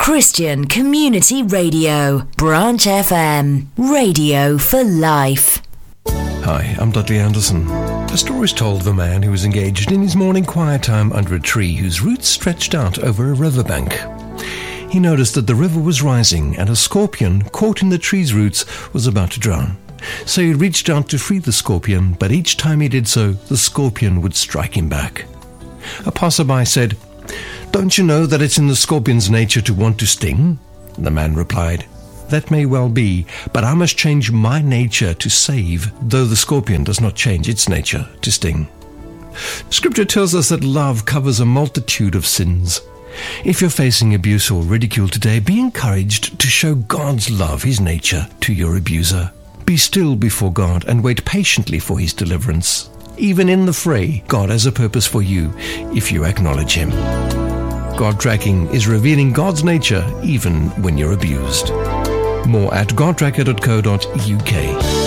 Christian Community Radio, Branch FM, radio for life. Hi, I'm Dudley Anderson. A story is told of a man who was engaged in his morning quiet time under a tree whose roots stretched out over a riverbank. He noticed that the river was rising and a scorpion caught in the tree's roots was about to drown. So he reached out to free the scorpion, but each time he did so, the scorpion would strike him back. A passerby said, "Don't you know that it's in the scorpion's nature to want to sting?" The man replied, "That may well be, but I must change my nature to save, though the scorpion does not change its nature to sting." Scripture tells us that love covers a multitude of sins. If you're facing abuse or ridicule today, be encouraged to show God's love, His nature, to your abuser. Be still before God and wait patiently for His deliverance. Even in the fray, God has a purpose for you if you acknowledge Him. God Tracking is revealing God's nature even when you're abused. More at godtracker.co.uk.